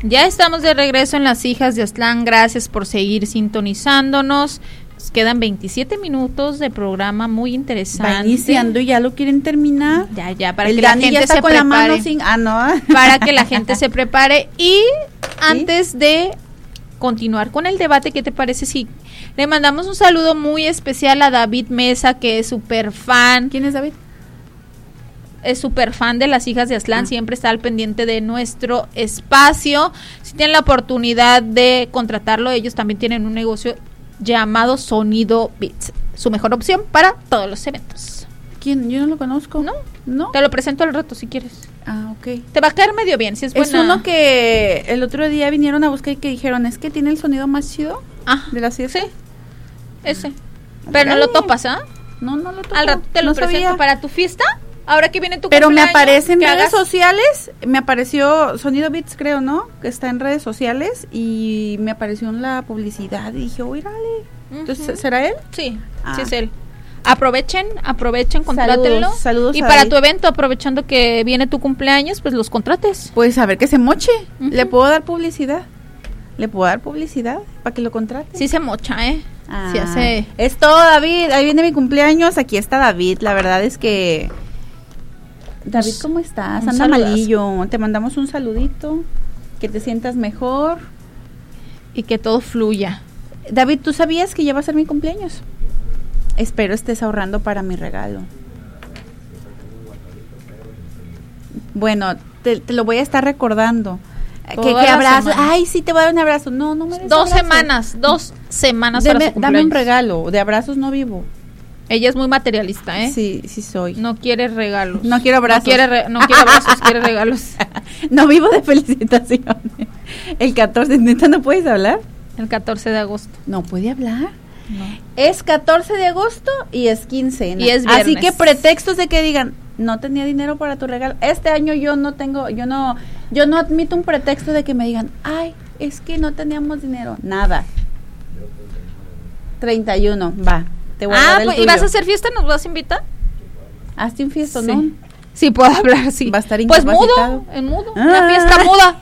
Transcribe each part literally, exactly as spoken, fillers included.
Ya estamos de regreso en Las Hijas de Aztlán. Gracias por seguir sintonizándonos. Nos quedan veintisiete minutos de programa muy interesante. Va iniciando y ya lo quieren terminar. Ya, ya, para El que Dani la gente ya está se con prepare. la mano sin... Ah, no. Para que la gente se prepare. Y antes de continuar con el debate, ¿qué te parece si le mandamos un saludo muy especial a David Mesa, que es súper fan? ¿Quién es David? Es súper fan de Las Hijas de Aztlán, ah. siempre está al pendiente de nuestro espacio. Si tienen la oportunidad de contratarlo, ellos también tienen un negocio llamado Sonido Beats, su mejor opción para todos los eventos. ¿Quién? Yo no lo conozco. ¿No? ¿No? Te lo presento al rato si quieres. Ah, ok. Te va a caer medio bien, si es Es buena. uno que el otro día vinieron a buscar y que dijeron, es que tiene el sonido más chido Ah, de la fiesta. sí, ese. Pero no lo topas, ¿ah? No, no lo topo. Al rato te lo no presento sabía. para tu fiesta. Ahora que viene tu Pero me cumpleaños, aparece en que redes hagas- sociales, me apareció Sonido Beats, creo, ¿no? Que está en redes sociales y me apareció en la publicidad y dije, órale. Ujú. Entonces, ¿será él? Sí, Ah. sí es él. Aprovechen, aprovechen, contrátenlo. Saludos, saludos y a para David. tu evento, aprovechando que viene tu cumpleaños, pues los contrates. Pues a ver que se moche. Ujú. ¿Le puedo dar publicidad? ¿Le puedo dar publicidad para que lo contrate? Sí se mocha, ¿eh? Ah, Sí hace... es todo, David. Ahí viene mi cumpleaños. Aquí está David. La verdad es que... David, ¿cómo estás? Un Anda saludazo. malillo. Te mandamos un saludito. Que te sientas mejor. Y que todo fluya. David, ¿tú sabías que ya va a ser mi cumpleaños? Espero estés ahorrando para mi regalo. Bueno, te, te lo voy a estar recordando. ¿Qué, Toda qué la abrazo? semana. Ay, sí, te voy a dar un abrazo. No, no me des Dos abrazo. semanas, dos semanas Deme- para su dame un cumpleaños. regalo. De abrazos no vivo. Ella es muy materialista, ¿eh? Sí, sí soy. No quiere regalos. No quiero abrazos. No quiere, re- no quiere abrazos, quiere regalos. No vivo de felicitaciones. El catorce, ¿neta no puedes hablar? El catorce de agosto. No puede hablar. No. Es catorce de agosto y es quincena. Y es Así viernes. que pretextos de que digan, no tenía dinero para tu regalo. Este año yo no tengo, yo no, yo no admito un pretexto de que me digan, ay, es que no teníamos dinero. Nada. treinta y uno, va. Te voy a Ah, dar el pues, ¿y tuyo. vas a hacer fiesta? ¿Nos vas a invitar? Hazte un fiesta, Sí. ¿no? Sí, puedo hablar, sí. Va a estar Pues incapacitado. mudo, en mudo. Ah. Una fiesta muda.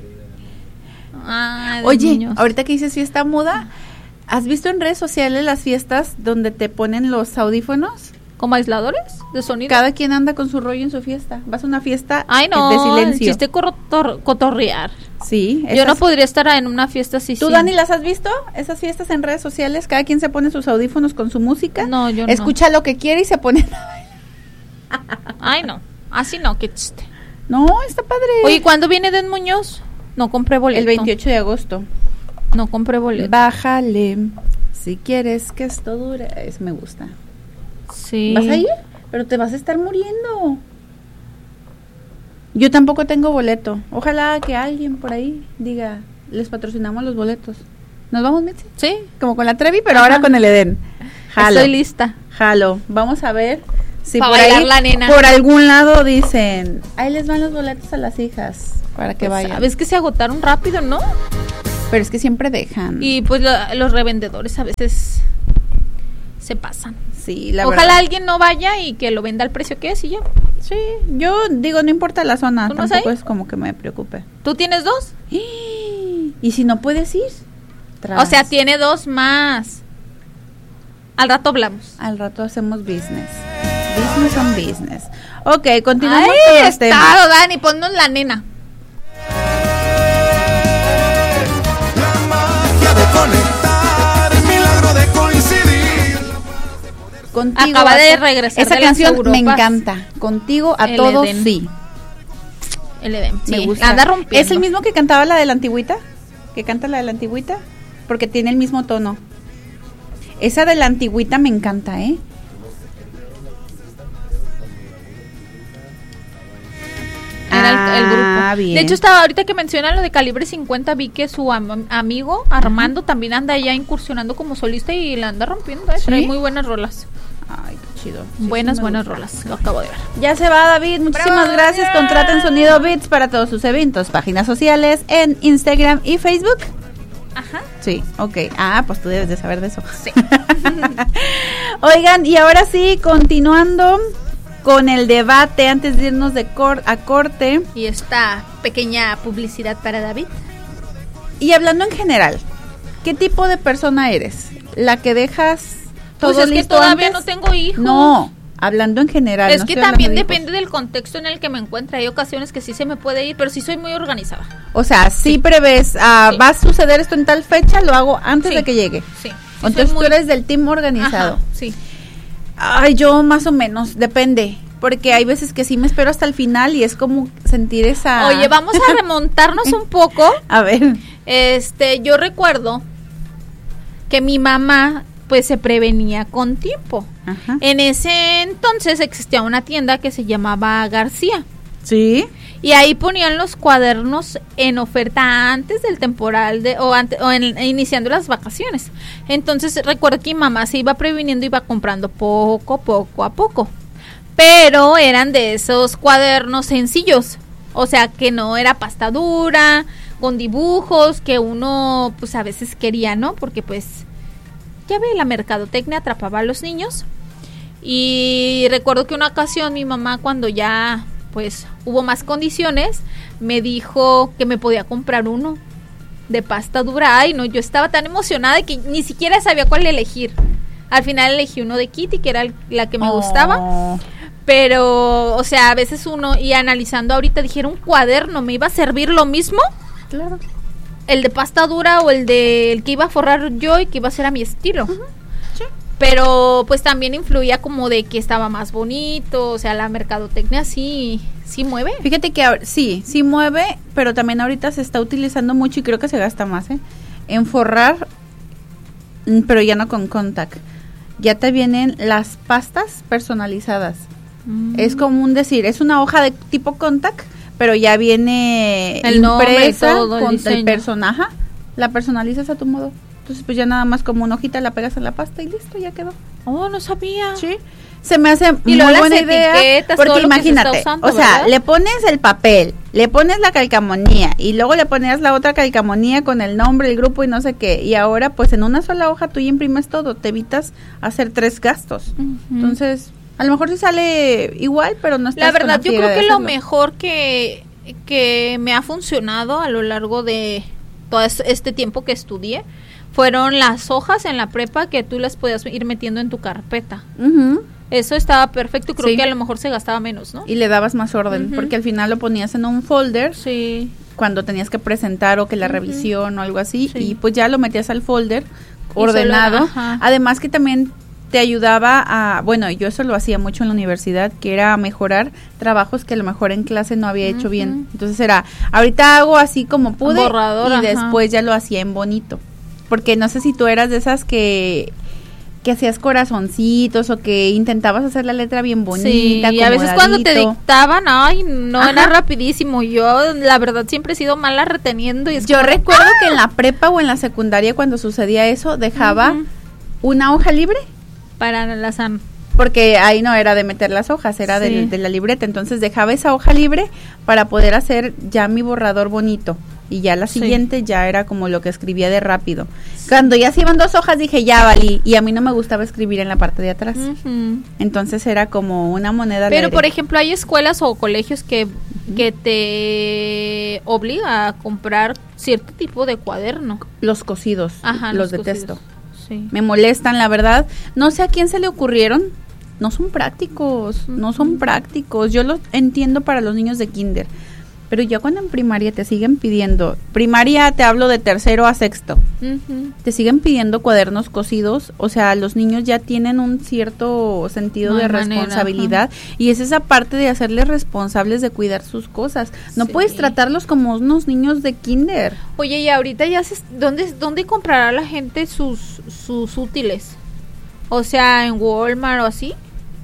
Ay, de Oye, niños. ahorita que dices fiesta muda, ¿has visto en redes sociales las fiestas donde te ponen los audífonos? ¿Como aisladores de sonido? Cada quien anda con su rollo en su fiesta. Vas a una fiesta Ay, no, de el silencio. chiste cotor- cotorrear. Sí. Yo no esas- podría estar en una fiesta así. ¿Tú, sí. Dani, las has visto? Esas fiestas en redes sociales, cada quien se pone sus audífonos con su música. No, yo no. Escucha lo que quiere y se pone... Ay, no. Así no, qué chiste. No, está padre. Oye, ¿cuándo viene Den Muñoz? No compré boleto. el veintiocho de agosto. No compré boleto. Bájale, si quieres que esto dure. Eso me gusta. Sí. ¿Vas a ir? Pero te vas a estar muriendo. Yo tampoco tengo boleto. Ojalá que alguien por ahí diga, les patrocinamos los boletos. ¿Nos vamos, Mitzi? Sí. Como con la Trevi, pero Ajá. ahora con el Edén. Jalo. Estoy lista. Jalo. Vamos a ver si Pa' por bailar ahí, la nena. por algún lado dicen, ahí les van los boletos a las hijas para que Pues, vayan. sabes que se agotaron rápido, ¿no? Pero es que siempre dejan. Y pues lo- los revendedores a veces se pasan. Sí, la Ojalá verdad. alguien no vaya y que lo venda al precio que es y ya. Sí, yo digo, no importa la zona, ¿Tú no vas tampoco ahí? es como que me preocupe. ¿Tú tienes dos? ¿Y si no puedes ir? Tras. O sea, tiene dos más. Al rato hablamos. Al rato hacemos business. Business on business. Ok, continuamos Ay, con los está, temas. Dani, ponnos la nena. La magia de conectar, el milagro de coincidir. Contigo Acaba a de to- regresar Esa de las canción me Europas. encanta. Contigo a El todos Edén. sí. El Edén. Me Sí, gusta. la anda rompiendo. ¿Es el mismo que cantaba la de la antigüita? ¿Que canta la de la antigüita? Porque tiene el mismo tono. Esa de la antigüita me encanta, ¿eh? Era el, el grupo. Ah, bien. De hecho, estaba ahorita que mencionan lo de Calibre cincuenta, vi que su am- amigo Armando también anda ya incursionando como solista y la anda rompiendo. ¿eh? ¿Sí? Trae muy buenas rolas. Ay, qué chido. Sí, buenas, sí me buenas gusta. rolas. Lo acabo de ver. Ya se va, David. Muchísimas Bravo, gracias. David. Contraten Sonido Beats para todos sus eventos, páginas sociales en Instagram y Facebook. Ajá. Sí, ok. Ah, pues tú debes de saber de eso. Sí. Oigan, y ahora sí, continuando con el debate, antes de irnos de cor- a corte. Y esta pequeña publicidad para David. Y hablando en general, ¿qué tipo de persona eres? ¿La que dejas todo Pues es que listo todavía antes? no tengo hijos. No, hablando en general. Es no que estoy también hablando de hijos. depende del contexto en el que me encuentre. Hay ocasiones que sí se me puede ir, pero sí soy muy organizada. O sea, sí, prevés, ah, Sí. va a suceder esto en tal fecha, lo hago antes Sí. de que llegue. Sí. sí Entonces soy muy- tú eres del team organizado. Ajá, sí. Ay, yo más o menos, depende. Porque hay veces que sí me espero hasta el final y es como sentir esa... Oye, vamos a remontarnos un poco. A ver. Este, yo recuerdo que mi mamá pues se prevenía con tiempo. Ajá. En ese entonces existía una tienda que se llamaba García. Sí. Y ahí ponían los cuadernos en oferta antes del temporal de o, ante, o en, iniciando las vacaciones. Entonces recuerdo que mi mamá se iba previniendo, iba comprando poco, poco a poco. Pero eran de esos cuadernos sencillos. O sea, que no era pasta dura, con dibujos, que uno pues a veces quería, ¿no? Porque pues, ya ve, la mercadotecnia atrapaba a los niños. Y recuerdo que una ocasión mi mamá, cuando ya pues hubo más condiciones, me dijo que me podía comprar uno de pasta dura. Ay, no, yo estaba tan emocionada que ni siquiera sabía cuál elegir. Al final elegí uno de Kitty, que era el- la que me Oh. gustaba. Pero, o sea, a veces uno, y analizando ahorita, dijera un cuaderno, ¿me iba a servir lo mismo? Claro. El de pasta dura o el de el que iba a forrar yo y que iba a ser a mi estilo. Sí. Pero pues también influía como de que estaba más bonito, o sea, la mercadotecnia sí, sí mueve. Fíjate que ahor- sí, sí mueve, pero también ahorita se está utilizando mucho y creo que se gasta más, ¿eh? En forrar, mm, pero ya no con contact. Ya te vienen las pastas personalizadas. Mm. Es común decir, es una hoja de tipo contact, pero ya viene El nombre, impresa todo, el con el diseño. personaje. La personalizas a tu modo. Entonces, pues ya nada más como una hojita la pegas en la pasta y listo, ya quedó. Oh, no sabía. Sí. Se me hace Y muy luego las buena idea etiquetas, todo porque lo que se está imagínate, usando, o sea, ¿verdad? le pones el papel, le pones la calcamonía y luego le ponías la otra calcamonía con el nombre, el grupo y no sé qué, y ahora pues en una sola hoja tú ya imprimes todo, te evitas hacer tres gastos. Ujú. Entonces, a lo mejor sí sale igual, pero no estás La con verdad, yo friega creo de que lo hacerlo. mejor que, que me ha funcionado a lo largo de todo es- este tiempo que estudié fueron las hojas en la prepa que tú las podías ir metiendo en tu carpeta. Ujú. Eso estaba perfecto, creo Sí. que a lo mejor se gastaba menos, ¿no? Y le dabas más orden, Ujú. porque al final lo ponías en un folder Sí. cuando tenías que presentar o que la Ujú. revisión o algo así, Sí. y pues ya lo metías al folder solo- ordenado. ajá. Además que también te ayudaba a, bueno, yo eso lo hacía mucho en la universidad, que era mejorar trabajos que a lo mejor en clase no había hecho Ujú. bien. Entonces era, ahorita hago así como pude Borrador, y ajá. después ya lo hacía en bonito. Porque no sé si tú eras de esas que que hacías corazoncitos o que intentabas hacer la letra bien bonita, Sí, y a veces cuando te acomodadito. dictaban, ay, no, Ajá. era rapidísimo. Yo, la verdad, siempre he sido mala reteniendo. Y es Yo como de, recuerdo que en la prepa o en la secundaria cuando sucedía eso, dejaba Ujú. una hoja libre, para la san. porque ahí no era de meter las hojas, era Sí. del- de la libreta. Entonces dejaba esa hoja libre para poder hacer ya mi borrador bonito. Y ya la Sí. siguiente ya era como lo que escribía de rápido. Cuando ya se iban dos hojas dije, ya valí. Y a mí no me gustaba escribir en la parte de atrás. Ujú. Entonces era como una moneda al Pero, aire. por ejemplo, hay escuelas o colegios que, que te obliga a comprar cierto tipo de cuaderno. Los cosidos, Ajá, los, los detesto. cosidos. Sí. Me molestan, la verdad. No sé a quién se le ocurrieron. No son prácticos, no son Ujú. prácticos. Yo lo entiendo para los niños de kinder. Pero ya cuando en primaria te siguen pidiendo, primaria te hablo de tercero a sexto, Ujú. te siguen pidiendo cuadernos cosidos, o sea, los niños ya tienen un cierto sentido No de hay manera, responsabilidad y es esa parte de hacerles responsables de cuidar sus cosas. No Sí. puedes tratarlos como unos niños de kinder. Oye, y ahorita ya se, ¿dónde, dónde comprará la gente sus, sus útiles? O sea, en Walmart o así.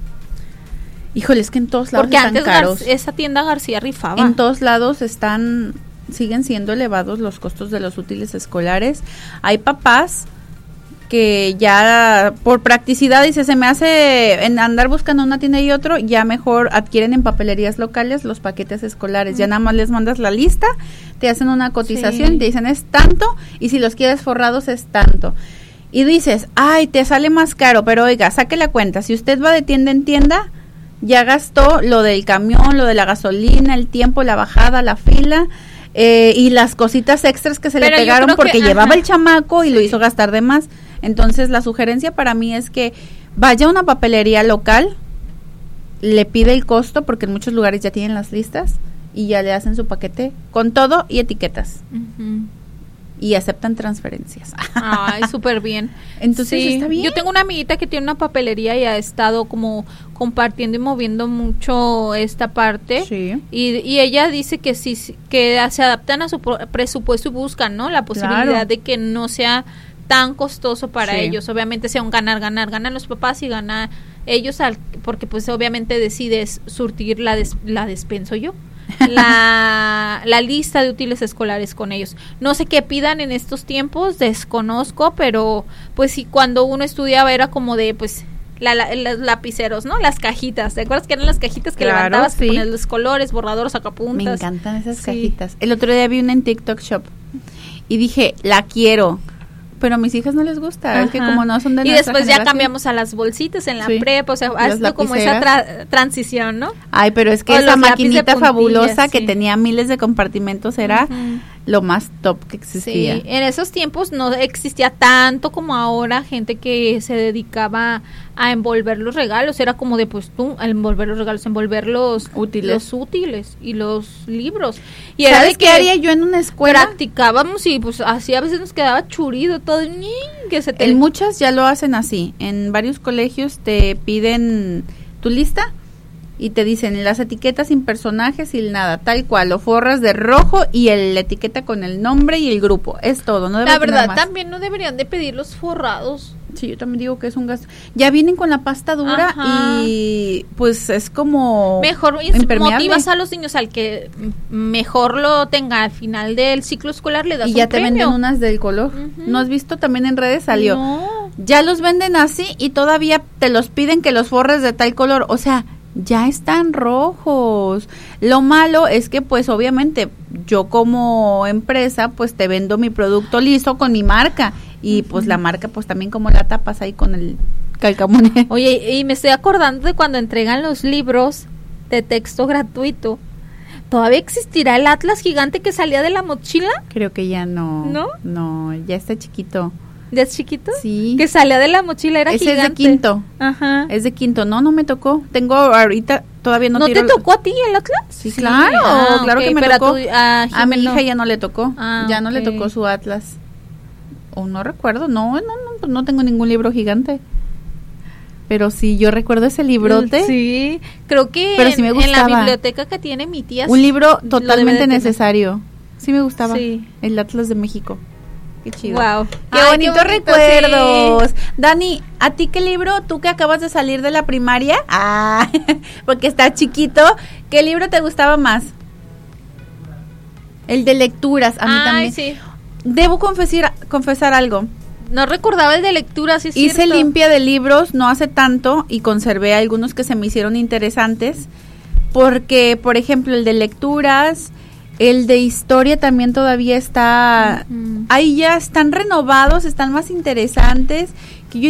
Híjole, es que en todos lados Porque están antes caros. Gar- esa tienda García rifaba. En todos lados están, siguen siendo elevados los costos de los útiles escolares. Hay papás que ya por practicidad dice, se me hace en andar buscando una tienda y otro, ya mejor adquieren en papelerías locales los paquetes escolares. Ya nada más les mandas la lista, te hacen una cotización, Sí. te dicen es tanto y si los quieres forrados es tanto. Y dices, ay, te sale más caro, pero oiga, saque la cuenta, si usted va de tienda en tienda, ya gastó lo del camión, lo de la gasolina, el tiempo, la bajada, la fila, eh, y las cositas extras que se Pero le yo pegaron creo porque que, llevaba ajá. el chamaco y Sí. lo hizo gastar de más. Entonces la sugerencia para mí es que vaya a una papelería local, le pide el costo porque en muchos lugares ya tienen las listas y ya le hacen su paquete con todo y etiquetas Ujú. y aceptan transferencias. Ay, súper bien. Entonces Sí, está bien. Yo tengo una amiguita que tiene una papelería y ha estado como compartiendo y moviendo mucho esta parte. Sí. Y, y ella dice que sí, sí, que se adaptan a su pro- presupuesto y buscan, ¿no? La posibilidad Claro. de que no sea tan costoso para Sí. ellos. Obviamente sea un ganar, ganar, ganan los papás y gana ellos, al, porque pues obviamente decides surtir la, des, la despenso yo. La, la lista de útiles escolares con ellos. No sé qué pidan en estos tiempos, desconozco, pero pues sí, cuando uno estudiaba era como de pues la, la- los lapiceros, ¿no? Las cajitas, ¿te acuerdas que eran las cajitas que Claro, levantabas, que sí. ponías los colores, borradores, sacapuntas? Me encantan esas Sí. cajitas. El otro día vi una en TikTok Shop y dije, la quiero. Pero a mis hijas no les gusta, es que Ajá. como no son de Y nuestra después ya generación. cambiamos a las bolsitas en la Sí. prepa, o sea, ha Las sido como esa lapiceras. tra- transición, ¿no? Ay, pero es que O esa los lápiz de maquinita puntillas, fabulosa que sí. tenía miles de compartimentos era Ujú. lo más top que existía. Sí, en esos tiempos no existía tanto como ahora gente que se dedicaba a envolver los regalos, era como de pues tú, a envolver los regalos, envolver los Útiles. los útiles y los libros. Y era ¿Sabes de qué que haría yo en una escuela? practicábamos y pues así a veces nos quedaba churido todo, ¡ñin! Que se te En muchas ya lo hacen así. En varios colegios te piden tu lista y te dicen las etiquetas sin personajes y nada, tal cual, lo forras de rojo y el, la etiqueta con el nombre y el grupo. Es todo, no debe La tener verdad, más. también no deberían de pedir los forrados. Sí, yo también digo que es un gasto. Ya vienen con la pasta dura Ajá. y pues es como Mejor y impermeable. motivas a los niños al que m- mejor lo tenga al final del ciclo escolar, le das y ya un te premio. venden unas del color. Ujú. ¿No has visto? También en redes salió. No. Ya los venden así y todavía te los piden que los forres de tal color. O sea, ya están rojos. Lo malo es que pues obviamente yo como empresa pues te vendo mi producto listo con mi marca y pues la marca pues también como la tapas ahí con el calcamonía. Oye, y me estoy acordando de cuando entregan los libros de texto gratuito. ¿Todavía existirá el atlas gigante que salía de la mochila? Creo que ya no. ¿No? No, ya está chiquito. ¿Ya es chiquito? Sí. Que salía de la mochila, era Ese gigante. es de quinto. Ajá. Es de quinto. No, no me tocó. Tengo ahorita todavía no ¿No, tiro te el- tocó a ti el atlas? Sí, claro, Ah, claro ok, que me pero a tocó. tu- a A mi Jimena hija no. ya no le tocó. Ah, ya no le ok. tocó su atlas. O no recuerdo. No, no, no, pues no tengo ningún libro gigante. Pero sí, yo recuerdo ese librote. Sí, creo que Pero sí me en, en la gustaba. biblioteca que tiene mi tía. Un libro lo debe de totalmente tener. necesario. Sí me gustaba. Sí. El Atlas de México. Qué chido. Wow. Qué bonitos recuerdos. Dani, ¿a ti qué libro, tú que acabas de salir de la primaria? Ah, porque está chiquito. ¿Qué libro te gustaba más? El de lecturas, a mí Ay, también. sí. Debo confesar, confesar algo. No recordaba el de lectura, sí es Hice cierto. limpia de libros no hace tanto y conservé algunos que se me hicieron interesantes. Porque, por ejemplo, el de lecturas, el de historia también todavía está... Ujú. Ahí ya están renovados, están más interesantes.